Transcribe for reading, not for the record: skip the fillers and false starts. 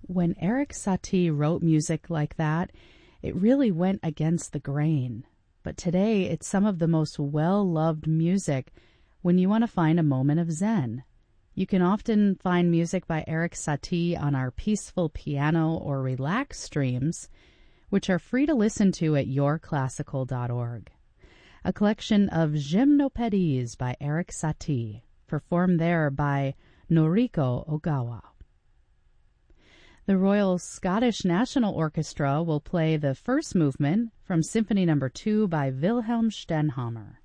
when Eric Satie wrote music like that, it really went against the grain. But today, it's some of the most well-loved music when you want to find a moment of zen. You can often find music by Eric Satie on our Peaceful Piano or Relax streams, which are free to listen to at yourclassical.org. A collection of Gymnopédies by Eric Satie, performed there by Noriko Ogawa. The Royal Scottish National Orchestra will play the first movement from Symphony No. 2 by Wilhelm Stenhammar.